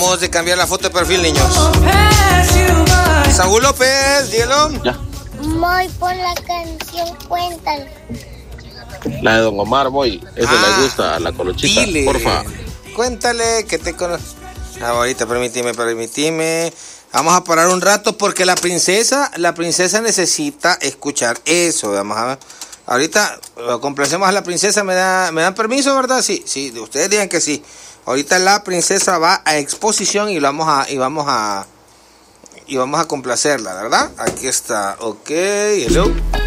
Acabamos de cambiar la foto de perfil, niños. Saúl López, dígalo. Ya. Moy, pon la canción, cuéntalo. La de Don Omar, Moy. Esa le gusta a la Colochita. Dile, porfa. cuéntale que te conoces. Ahorita, permíteme. Vamos a parar un rato porque la princesa necesita escuchar eso. Vamos a ver. Ahorita complacemos a la princesa. ¿Me dan permiso, verdad? Sí, ustedes digan que sí. Ahorita la princesa va a exposición y vamos a complacerla, ¿verdad? Aquí está. Ok, hello.